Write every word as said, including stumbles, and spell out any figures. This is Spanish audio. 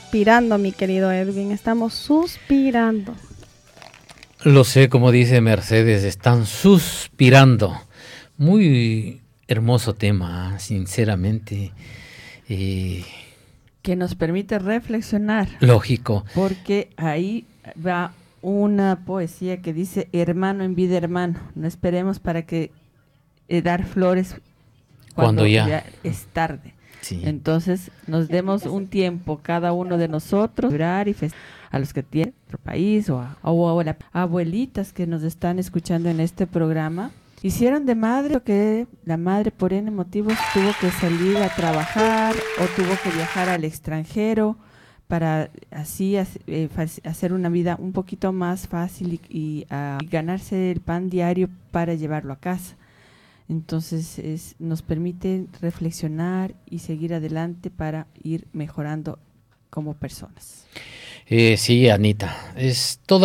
suspirando, mi querido Edwin, estamos suspirando. Lo sé, como dice Mercedes, están suspirando. Muy hermoso tema, sinceramente. Eh, que nos permite reflexionar. Lógico. Porque ahí va una poesía que dice: hermano en vida, hermano. No esperemos para que eh, dar flores cuando, cuando ya. ya es tarde. Sí. Entonces nos demos un tiempo cada uno de nosotros y a los que tienen otro país o a, o a abuelitas que nos están escuchando en este programa. Hicieron de madre que la madre por N motivos tuvo que salir a trabajar o tuvo que viajar al extranjero para así eh, hacer una vida un poquito más fácil y, y, uh, y ganarse el pan diario para llevarlo a casa. Entonces es, nos permite reflexionar y seguir adelante para ir mejorando como personas. Eh, sí, Anita, es toda